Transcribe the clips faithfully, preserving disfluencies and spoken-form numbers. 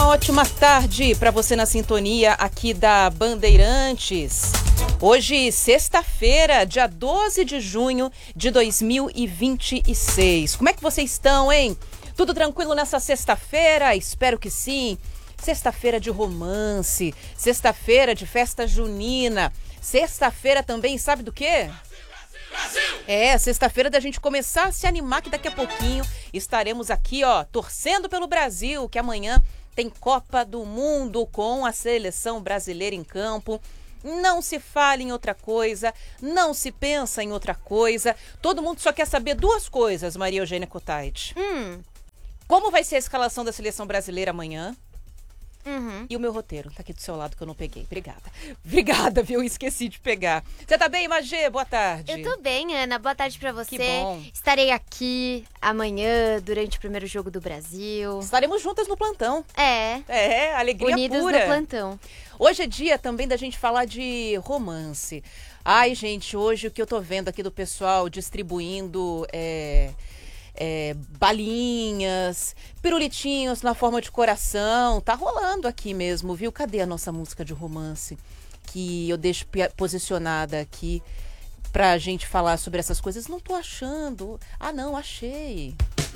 ótima tarde para você na sintonia aqui da Bandeirantes. Hoje, sexta-feira, dia doze de junho de dois mil e vinte e seis. Como é que vocês estão, hein? Tudo tranquilo nessa sexta-feira? Espero que sim. Sexta-feira de romance, sexta-feira de festa junina, sexta-feira também, sabe do quê? Brasil! É, sexta-feira da gente começar a se animar, que daqui a pouquinho estaremos aqui, ó, torcendo pelo Brasil, que amanhã tem Copa do Mundo com a seleção brasileira em campo. Não se fala em outra coisa, não se pensa em outra coisa. Todo mundo só quer saber duas coisas, Maria Eugênia Cutaiti. Hum. Como vai ser a escalação da seleção brasileira amanhã? Uhum. E o meu roteiro, tá aqui do seu lado que eu não peguei. Obrigada. Obrigada, viu? Esqueci de pegar. Você tá bem, Magê? Boa tarde. Eu tô bem, Ana. Boa tarde pra você. Que bom. Estarei aqui amanhã, durante o primeiro jogo do Brasil. Estaremos juntas no plantão. É. É, alegria Unidas pura. no plantão. Hoje é dia também da gente falar de romance. Ai, gente, hoje o que eu tô vendo aqui do pessoal distribuindo é, é, balinhas, pirulitinhos na forma de coração. Tá rolando aqui mesmo, viu? Cadê a nossa música de romance? Que eu deixo posicionada aqui pra gente falar sobre essas coisas. Não tô achando. Ah, não, achei.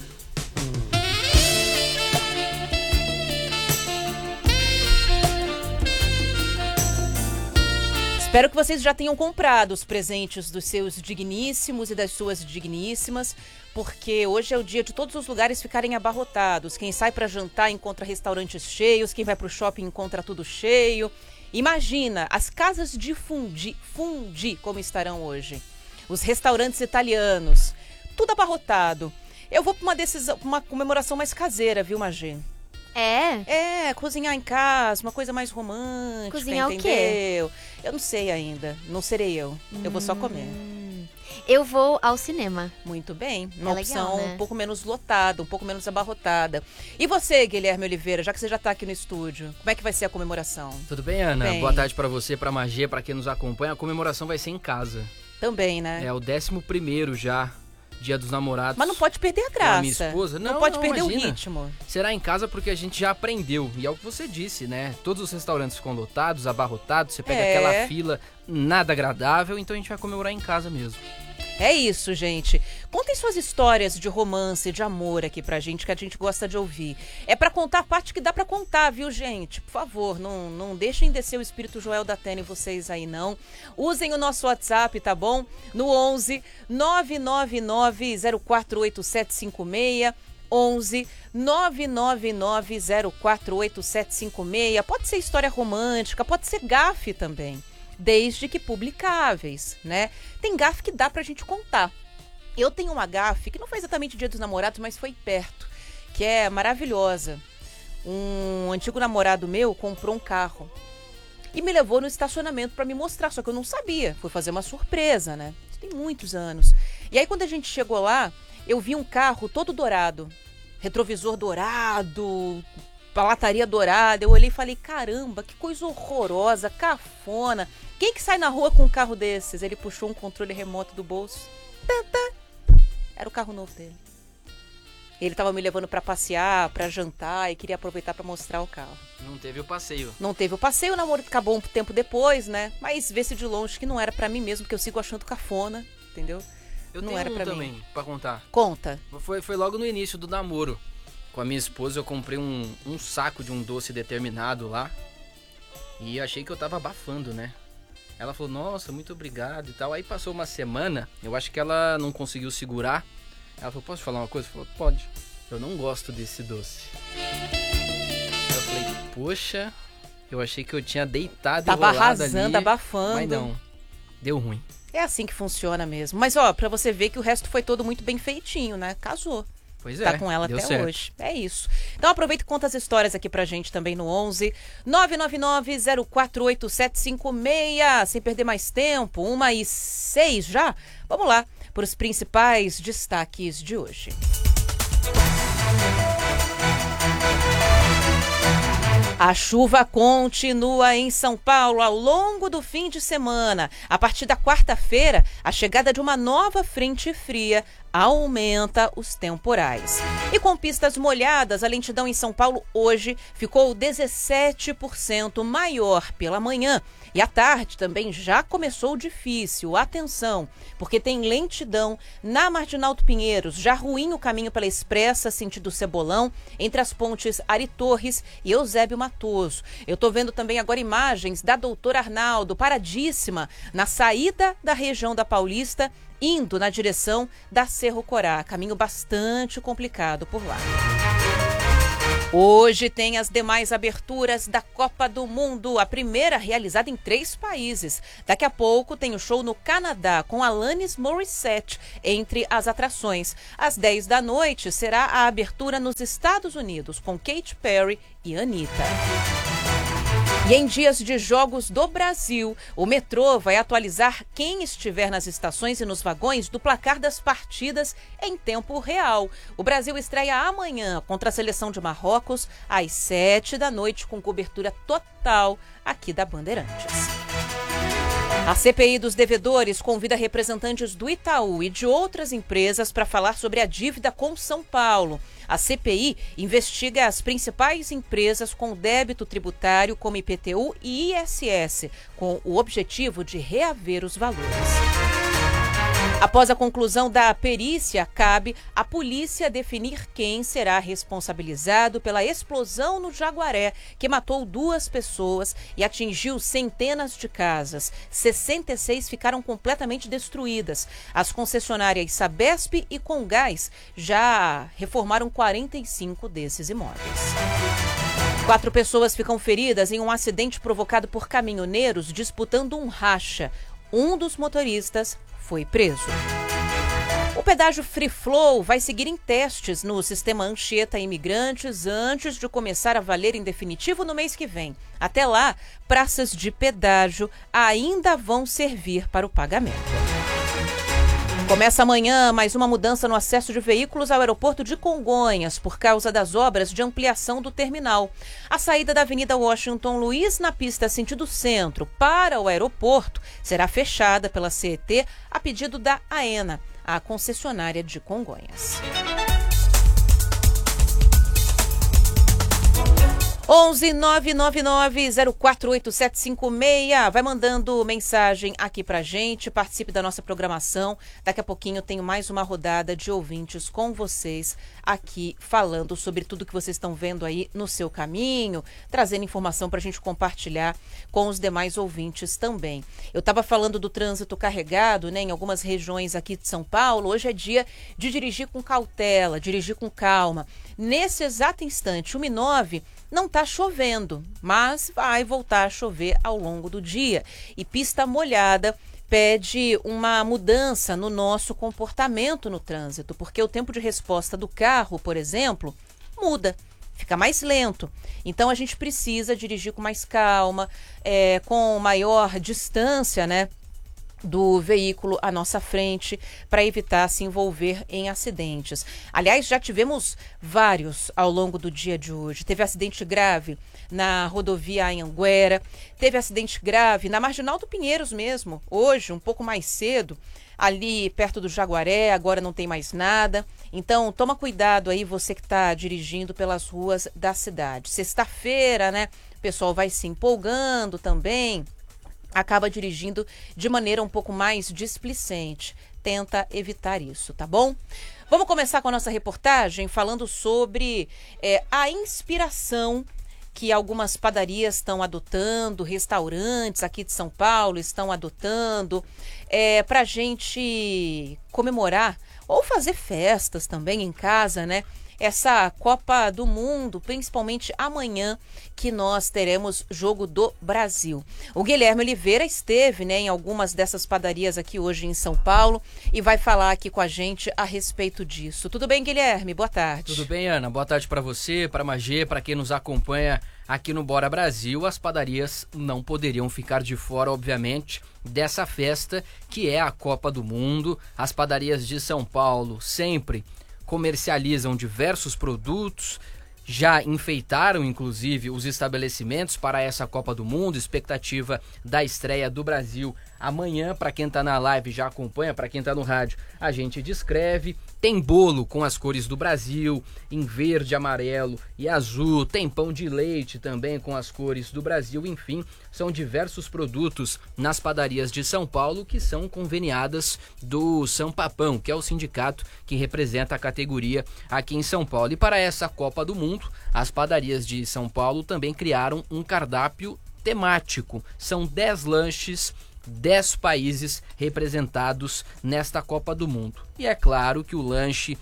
Espero que vocês já tenham comprado os presentes dos seus digníssimos e das suas digníssimas, porque hoje é o dia de todos os lugares ficarem abarrotados. Quem sai para jantar encontra restaurantes cheios, quem vai para o shopping encontra tudo cheio. Imagina as casas de fundi, fundi como estarão hoje. Os restaurantes italianos, tudo abarrotado. Eu vou para uma decisão, uma comemoração mais caseira, viu, Magê? É? É, cozinhar em casa, uma coisa mais romântica, Cozinhar entendeu? o quê? Eu não sei ainda, não serei eu, eu vou só comer. Hum, eu vou ao cinema. Muito bem, uma É legal, opção né? um pouco menos lotada, um pouco menos abarrotada. E você, Guilherme Oliveira, já que você já tá aqui no estúdio, como é que vai ser a comemoração? Tudo bem, Ana? Bem. Boa tarde pra você, pra Magê, pra quem nos acompanha. A comemoração vai ser em casa. Também, né? É o décimo primeiro já, Dia dos Namorados. Mas não pode perder a com graça. a minha esposa. Não, Não, pode não, perder imagina. o ritmo. Será em casa porque a gente já aprendeu. E é o que você disse, né? Todos os restaurantes ficam lotados, abarrotados, você pega É. aquela fila nada agradável, então a gente vai comemorar em casa mesmo. É isso, gente. Contem suas histórias de romance, de amor aqui pra gente, que a gente gosta de ouvir. É pra contar a parte que dá pra contar, viu, gente? Por favor, não, não deixem descer o espírito Joel da Atena em vocês aí, não. Usem o nosso WhatsApp, tá bom? No onze nove nove nove zero quatro oito sete cinco seis. onze nove nove nove zero quatro oito sete cinco seis. Pode ser história romântica, pode ser gafe também. Desde que publicáveis, né? Tem gafe que dá pra gente contar. Eu tenho uma gafe que não foi exatamente Dia dos Namorados, mas foi perto, que é maravilhosa. Um antigo namorado meu comprou um carro e me levou no estacionamento pra me mostrar, só que eu não sabia. Fui fazer uma surpresa, né? Isso tem muitos anos. E aí quando a gente chegou lá, eu vi um carro todo dourado, retrovisor dourado, lataria dourada. Eu olhei e falei, caramba, que coisa horrorosa, cafona. Quem que sai na rua com um carro desses? Ele puxou um controle remoto do bolso. Tanta. Era o carro novo dele. Ele tava me levando pra passear, pra jantar e queria aproveitar pra mostrar o carro. Não teve o passeio. Não teve o passeio, o namoro acabou um tempo depois, né? Mas vê-se de longe que não era pra mim mesmo, que eu sigo achando cafona, entendeu? Eu Não tenho era um pra também, mim. pra contar. Conta. Foi, foi logo no início do namoro. Com a minha esposa eu comprei um, um saco de um doce determinado lá. E achei que eu tava abafando, né? Ela falou, nossa, muito obrigado e tal. Aí passou uma semana, eu acho que ela não conseguiu segurar. Ela falou, posso te falar uma coisa? Falou, pode. Eu não gosto desse doce. Eu falei, poxa, eu achei que eu tinha deitado Tava e rolado arrasando, ali, abafando. mas não, deu ruim. É assim que funciona mesmo. Mas ó, pra você ver que o resto foi todo muito bem feitinho, né? Casou. Pois é, Tá com ela deu até certo. hoje. É isso. Então aproveita e conta as histórias aqui pra gente também no onze nove nove nove zero quatro oito sete cinco seis. Sem perder mais tempo, uma e seis já. Vamos lá para os principais destaques de hoje. A chuva continua em São Paulo ao longo do fim de semana. A partir da quarta-feira, a chegada de uma nova frente fria aumenta os temporais. E com pistas molhadas, a lentidão em São Paulo hoje ficou dezessete por cento maior pela manhã. E à tarde também já começou difícil. Atenção, porque tem lentidão na Marginal do Pinheiros, já ruim o caminho pela Expressa, sentido Cebolão, entre as pontes Ari Torres e Eusébio Matoso. Eu tô vendo também agora imagens da Doutor Arnaldo, paradíssima, na saída da região da Paulista, indo na direção da Cerro Corá. Caminho bastante complicado por lá. Hoje tem as demais aberturas da Copa do Mundo, a primeira realizada em três países. Daqui a pouco tem o show no Canadá com Alanis Morissette entre as atrações. Às dez da noite será a abertura nos Estados Unidos com Katy Perry e Anitta. E em dias de Jogos do Brasil, o metrô vai atualizar quem estiver nas estações e nos vagões do placar das partidas em tempo real. O Brasil estreia amanhã contra a seleção de Marrocos às sete da noite com cobertura total aqui da Bandeirantes. A C P I dos devedores convida representantes do Itaú e de outras empresas para falar sobre a dívida com São Paulo. A C P I investiga as principais empresas com débito tributário como I P T U e I S S, com o objetivo de reaver os valores. Após a conclusão da perícia, cabe à polícia definir quem será responsabilizado pela explosão no Jaguaré, que matou duas pessoas e atingiu centenas de casas. sessenta e seis ficaram completamente destruídas. As concessionárias Sabesp e Comgás já reformaram quarenta e cinco desses imóveis. Quatro pessoas ficam feridas em um acidente provocado por caminhoneiros disputando um racha. Um dos motoristas foi preso. O pedágio Free Flow vai seguir em testes no sistema Anchieta Imigrantes antes de começar a valer em definitivo no mês que vem. Até lá, praças de pedágio ainda vão servir para o pagamento. Começa amanhã mais uma mudança no acesso de veículos ao aeroporto de Congonhas por causa das obras de ampliação do terminal. A saída da Avenida Washington Luiz na pista sentido centro para o aeroporto será fechada pela C E T a pedido da AENA, a concessionária de Congonhas. onze nove nove nove zero quatro oito sete cinco seis. Vai mandando mensagem aqui pra gente, participe da nossa programação. Daqui a pouquinho eu tenho mais uma rodada de ouvintes com vocês aqui falando sobre tudo que vocês estão vendo aí no seu caminho, trazendo informação pra gente compartilhar com os demais ouvintes também. Eu tava falando do trânsito carregado, né, em algumas regiões aqui de São Paulo. Hoje é dia de dirigir com cautela, dirigir com calma. Nesse exato instante, uma e nove, não está chovendo, mas vai voltar a chover ao longo do dia. E pista molhada pede uma mudança no nosso comportamento no trânsito, porque o tempo de resposta do carro, por exemplo, muda, fica mais lento. Então a gente precisa dirigir com mais calma, é, com maior distância, né, do veículo à nossa frente, para evitar se envolver em acidentes. Aliás, já tivemos vários ao longo do dia de hoje. Teve acidente grave na rodovia Anhanguera, teve acidente grave na Marginal do Pinheiros mesmo, hoje, um pouco mais cedo, ali perto do Jaguaré, agora não tem mais nada. Então, toma cuidado aí, você que está dirigindo pelas ruas da cidade. Sexta-feira, né, o pessoal vai se empolgando também, acaba dirigindo de maneira um pouco mais displicente. Tenta evitar isso, tá bom? Vamos começar com a nossa reportagem falando sobre é, a inspiração que algumas padarias estão adotando, restaurantes aqui de São Paulo estão adotando, é, para a gente comemorar ou fazer festas também em casa, né? Essa Copa do Mundo, principalmente amanhã, que nós teremos Jogo do Brasil. O Guilherme Oliveira esteve, né, em algumas dessas padarias aqui hoje em São Paulo e vai falar aqui com a gente a respeito disso. Tudo bem, Guilherme? Boa tarde. Tudo bem, Ana? Boa tarde para você, para a Magê, para quem nos acompanha aqui no Bora Brasil. As padarias não poderiam ficar de fora, obviamente, dessa festa que é a Copa do Mundo. As padarias de São Paulo sempre comercializam diversos produtos já enfeitaram, inclusive, os estabelecimentos para essa Copa do Mundo, expectativa da estreia do Brasil amanhã. Para quem tá na live já acompanha, para quem tá no rádio a gente descreve. Tem bolo com as cores do Brasil, em verde, amarelo e azul. Tem pão de leite também com as cores do Brasil. Enfim, são diversos produtos nas padarias de São Paulo que são conveniadas do Sampapão, que é o sindicato que representa a categoria aqui em São Paulo. E para essa Copa do Mundo, as padarias de São Paulo também criaram um cardápio temático. São dez lanches, dez países representados nesta Copa do Mundo. E é claro que o lanche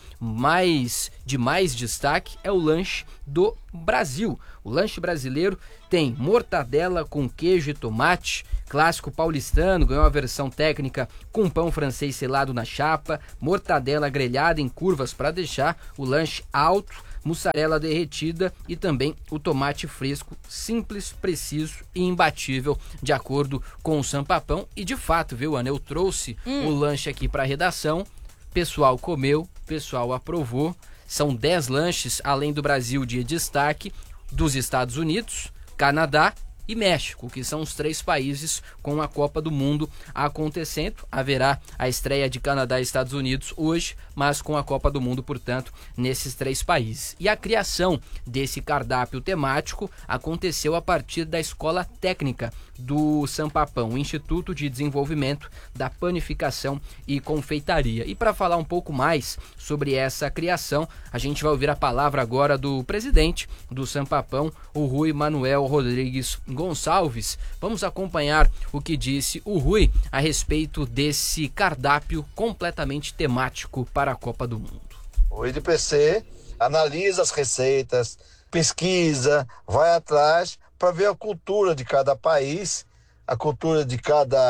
mais de mais destaque é o lanche do Brasil. O lanche brasileiro tem mortadela com queijo e tomate, clássico paulistano, ganhou a versão técnica com pão francês selado na chapa, mortadela grelhada em curvas para deixar o lanche alto, mussarela derretida e também o tomate fresco, simples, preciso e imbatível, de acordo com o Sampapão. E de fato, viu, Ana, eu trouxe hum. o lanche aqui para a redação, pessoal comeu, pessoal aprovou. São dez lanches, além do Brasil, de destaque dos Estados Unidos, Canadá e México, que são os três países com a Copa do Mundo acontecendo. Haverá a estreia de Canadá e Estados Unidos hoje, mas com a Copa do Mundo, portanto, nesses três países. E a criação desse cardápio temático aconteceu a partir da Escola Técnica do Sampapão, o Instituto de Desenvolvimento da Panificação e Confeitaria. E para falar um pouco mais sobre essa criação, a gente vai ouvir a palavra agora do presidente do Sampapão, o Rui Manuel Rodrigues Gonçalves. Vamos acompanhar o que disse o Rui a respeito desse cardápio completamente temático para a Copa do Mundo. O I D P C analisa as receitas, pesquisa, vai atrás para ver a cultura de cada país, a cultura de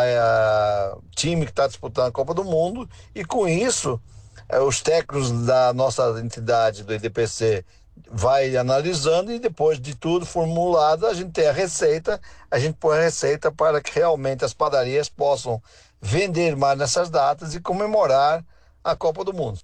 cada uh, time que está disputando a Copa do Mundo, e com isso uh, os técnicos da nossa entidade do I D P C vai analisando, e depois de tudo formulado, a gente tem a receita, a gente põe a receita para que realmente as padarias possam vender mais nessas datas e comemorar a Copa do Mundo.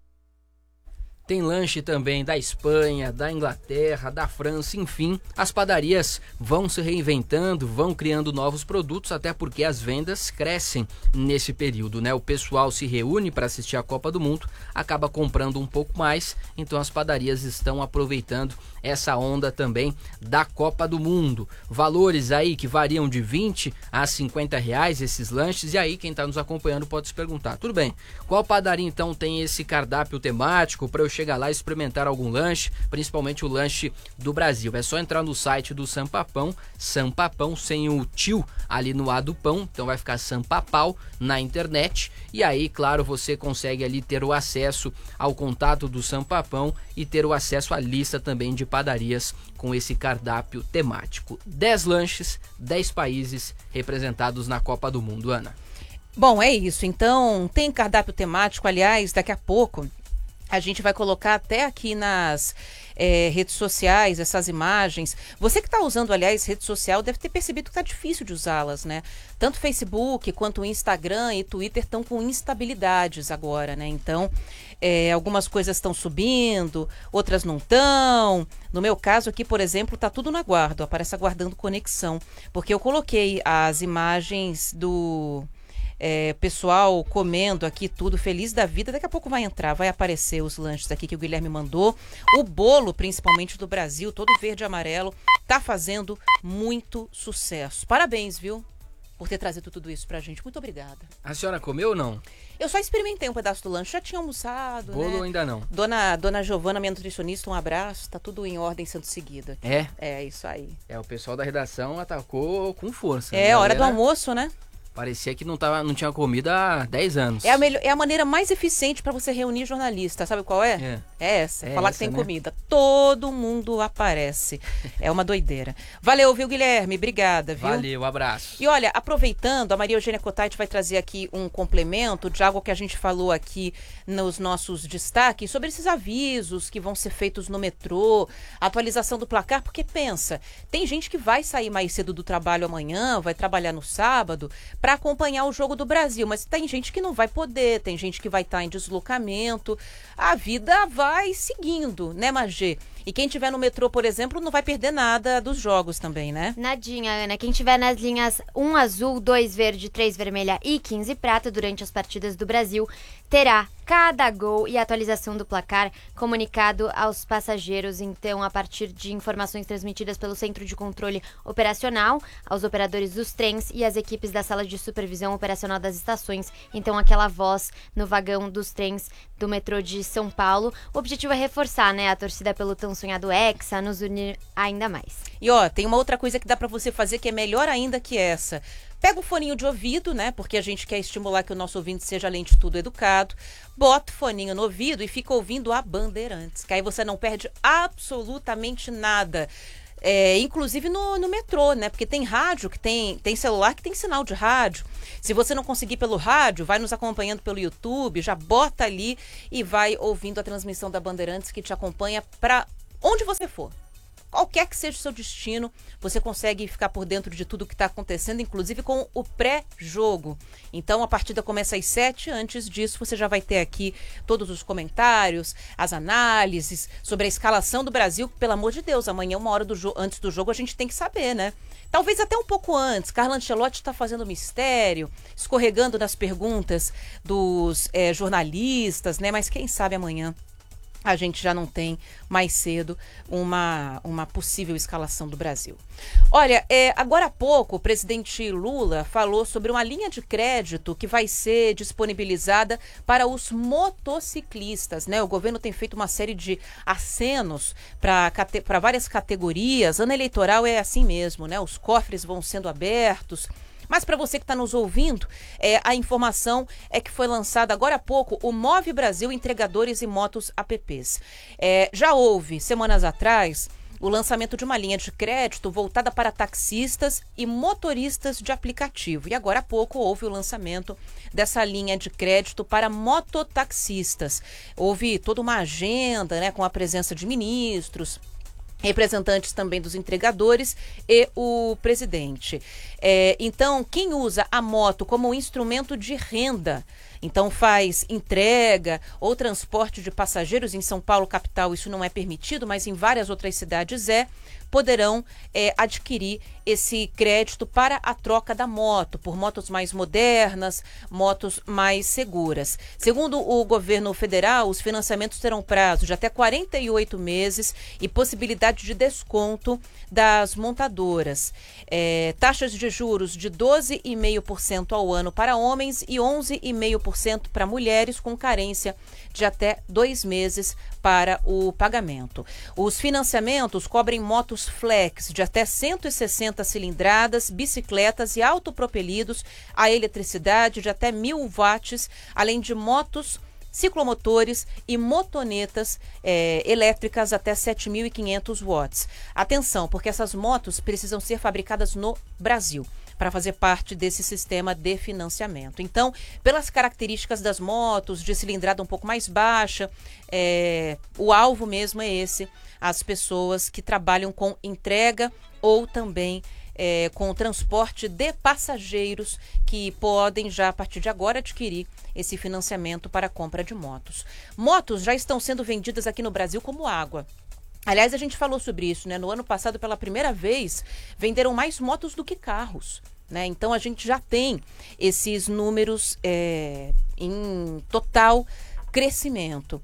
Tem lanche também da Espanha, da Inglaterra, da França, enfim, as padarias vão se reinventando, vão criando novos produtos, até porque as vendas crescem nesse período, né? O pessoal se reúne para assistir a Copa do Mundo, acaba comprando um pouco mais, então as padarias estão aproveitando essa onda também da Copa do Mundo. Valores aí que variam de vinte a cinquenta reais esses lanches, e aí quem está nos acompanhando pode se perguntar, tudo bem, qual padaria então tem esse cardápio temático para eu chegar lá e experimentar algum lanche, principalmente o lanche do Brasil? É só entrar no site do Sampapão, Sampapão sem o tio ali no A do pão, então vai ficar Sampapau na internet, e aí, claro, você consegue ali ter o acesso ao contato do Sampapão e ter o acesso à lista também de padarias com esse cardápio temático. dez lanches, dez países representados na Copa do Mundo, Ana. Bom, é isso. Então, tem cardápio temático, aliás, daqui a pouco a gente vai colocar até aqui nas é, redes sociais essas imagens. Você que está usando, aliás, rede social deve ter percebido que está difícil de usá-las, né? Tanto Facebook quanto o Instagram e Twitter estão com instabilidades agora, né? Então, é, algumas coisas estão subindo, outras não estão. No meu caso aqui, por exemplo, está tudo no aguardo, aparece aguardando conexão, porque eu coloquei as imagens do... É, pessoal comendo aqui tudo, feliz da vida. Daqui a pouco vai entrar, vai aparecer os lanches aqui que o Guilherme mandou. O bolo, principalmente do Brasil, todo verde e amarelo, tá fazendo muito sucesso. Parabéns, viu? Por ter trazido tudo isso pra gente. Muito obrigada. A senhora comeu ou não? Eu só experimentei um pedaço do lanche, já tinha almoçado, bolo né? ainda não. Dona, Dona Giovana, minha nutricionista, um abraço. Tá tudo em ordem sendo seguido aqui. É? É, isso aí. É, o pessoal da redação atacou com força. É, né? hora do Galera... almoço, né? Parecia que não, tava, não tinha comida há dez anos. É a, melhor, é a maneira mais eficiente para você reunir jornalistas. Sabe qual é? É, é essa. É falar essa, que tem né? comida. Todo mundo aparece. É uma doideira. Valeu, viu, Guilherme? Obrigada, viu? Valeu, abraço. E olha, aproveitando, a Maria Eugênia Cotait vai trazer aqui um complemento de algo que a gente falou aqui nos nossos destaques sobre esses avisos que vão ser feitos no metrô, atualização do placar, porque pensa, tem gente que vai sair mais cedo do trabalho amanhã, vai trabalhar no sábado, para acompanhar o jogo do Brasil, mas tem gente que não vai poder, tem gente que vai estar em deslocamento, a vida vai seguindo, né, Magê? E quem tiver no metrô, por exemplo, não vai perder nada dos jogos também, né? Nadinha, Ana. Quem tiver nas linhas um azul, dois verde, três vermelha e quinze prata durante as partidas do Brasil terá cada gol e atualização do placar comunicado aos passageiros, então, a partir de informações transmitidas pelo Centro de Controle Operacional, aos operadores dos trens e às equipes da Sala de Supervisão Operacional das estações. Então, aquela voz no vagão dos trens do metrô de São Paulo. O objetivo é reforçar, né, a torcida pelo tão sonhado Hexa, nos unir ainda mais. E ó, tem uma outra coisa que dá pra você fazer que é melhor ainda que essa. Pega o foninho de ouvido, né? Porque a gente quer estimular que o nosso ouvinte seja, além de tudo, educado. Bota o foninho no ouvido e fica ouvindo a Bandeirantes, que aí você não perde absolutamente nada. É, inclusive no, no metrô, né? Porque tem rádio, que tem, tem celular que tem sinal de rádio. Se você não conseguir pelo rádio, vai nos acompanhando pelo YouTube, já bota ali e vai ouvindo a transmissão da Bandeirantes que te acompanha para onde você for. Qualquer que seja o seu destino, você consegue ficar por dentro de tudo que está acontecendo, inclusive com o pré-jogo. Então, a partida começa às sete. Antes disso, você já vai ter aqui todos os comentários, as análises sobre a escalação do Brasil. Pelo amor de Deus, amanhã, uma hora do jo- antes do jogo, a gente tem que saber, né? Talvez até um pouco antes. Carlo Ancelotti está fazendo mistério, escorregando nas perguntas dos é, jornalistas, né? Mas quem sabe amanhã a gente já não tem mais cedo uma, uma possível escalação do Brasil. Olha, é, agora há pouco o presidente Lula falou sobre uma linha de crédito que vai ser disponibilizada para os motociclistas, né? O governo tem feito uma série de acenos para várias categorias. Ano eleitoral é assim mesmo, né? Os cofres vão sendo abertos. Mas para você que está nos ouvindo, é, a informação é que foi lançado agora há pouco o Move Brasil Entregadores e Motos Apps. É, já houve, semanas atrás, o lançamento de uma linha de crédito voltada para taxistas e motoristas de aplicativo. E agora há pouco houve o lançamento dessa linha de crédito para mototaxistas. Houve toda uma agenda, né, com a presença de ministros, representantes também dos entregadores e o presidente. É, então, quem usa a moto como um instrumento de renda, então faz entrega ou transporte de passageiros, em São Paulo, capital, isso não é permitido, mas em várias outras cidades é, poderão é, adquirir esse crédito para a troca da moto, por motos mais modernas, motos mais seguras. Segundo o governo federal, os financiamentos terão prazo de até quarenta e oito meses e possibilidade de desconto das montadoras. É, taxas de juros de doze vírgula cinco por cento ao ano para homens e onze vírgula cinco por cento para mulheres, com carência de até dois meses para o pagamento. Os financiamentos cobrem motos flex de até cento e sessenta cilindradas, bicicletas e autopropelidos a eletricidade de até mil watts, além de motos, ciclomotores e motonetas é, elétricas até sete mil e quinhentos watts. Atenção, porque essas motos precisam ser fabricadas no Brasil para fazer parte desse sistema de financiamento. Então, pelas características das motos, de cilindrada um pouco mais baixa, é, o alvo mesmo é esse, as pessoas que trabalham com entrega ou também é, com o transporte de passageiros, que podem já, a partir de agora, adquirir esse financiamento para a compra de motos. Motos já estão sendo vendidas aqui no Brasil como água. Aliás, a gente falou sobre isso, né? No ano passado, pela primeira vez, venderam mais motos do que carros, né? Então, a gente já tem esses números é, em total crescimento.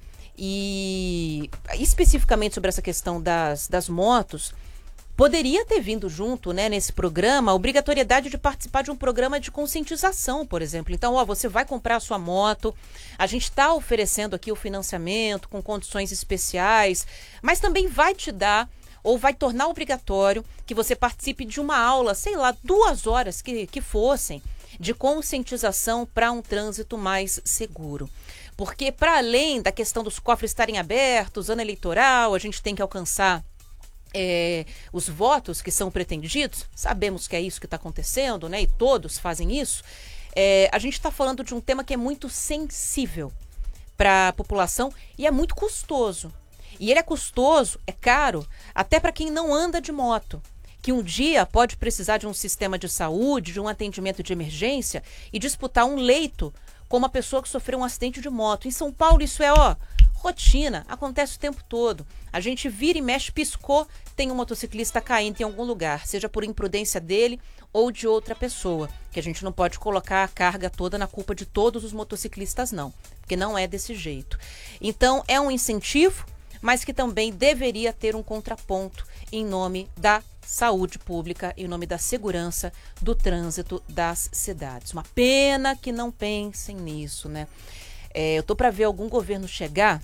E, especificamente sobre essa questão das, das motos, poderia ter vindo junto, né, nesse programa, a obrigatoriedade de participar de um programa de conscientização, por exemplo. Então, ó, você vai comprar a sua moto, a gente está oferecendo aqui o financiamento com condições especiais, mas também vai te dar ou vai tornar obrigatório que você participe de uma aula, sei lá, duas horas que, que fossem, de conscientização para um trânsito mais seguro. Porque, para além da questão dos cofres estarem abertos, ano eleitoral, a gente tem que alcançar É, os votos que são pretendidos, sabemos que é isso que está acontecendo, né? E todos fazem isso. É, a gente está falando de um tema que é muito sensível para a população e é muito custoso. E ele é custoso, é caro, até para quem não anda de moto, que um dia pode precisar de um sistema de saúde, de um atendimento de emergência e disputar um leito com uma pessoa que sofreu um acidente de moto. Em São Paulo isso é, ó, rotina, acontece o tempo todo. A gente vira e mexe, piscou, tem um motociclista caindo em algum lugar, seja por imprudência dele ou de outra pessoa, que a gente não pode colocar a carga toda na culpa de todos os motociclistas, não, porque não é desse jeito. Então, é um incentivo, mas que também deveria ter um contraponto em nome da saúde pública, em nome da segurança do trânsito das cidades. Uma pena que não pensem nisso, né? É, eu tô para ver algum governo chegar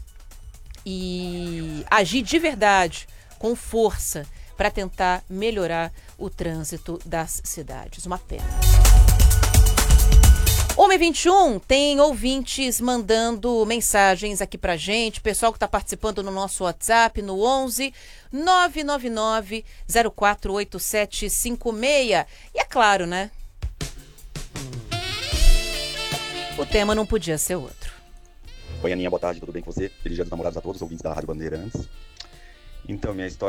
e agir de verdade, com força, para tentar melhorar o trânsito das cidades. Uma pena. uma e vinte e um, tem ouvintes mandando mensagens aqui pra gente, pessoal que tá participando no nosso WhatsApp, no onze nove nove nove zero quatro oito sete cinco seis. E é claro, né? O tema não podia ser outro. Oi, Aninha, boa tarde, tudo bem com você? Feliz Dia dos Namorados a todos, ouvintes da Rádio Bandeirantes. Então, minha história